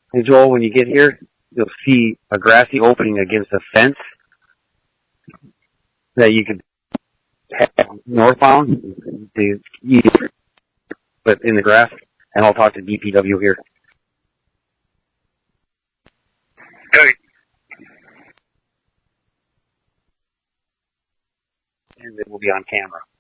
And Joel, when you get here, you'll see a grassy opening against a fence that you could have northbound, the east, but in the grass. And I'll talk to DPW here. Okay. And it will be on camera.